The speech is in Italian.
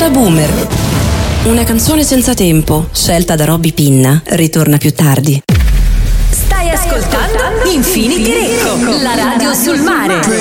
Moda Boomer. Una canzone senza tempo, scelta da Robby Pinna, ritorna più tardi. Stai ascoltando Infinity Recco, la radio sul mare.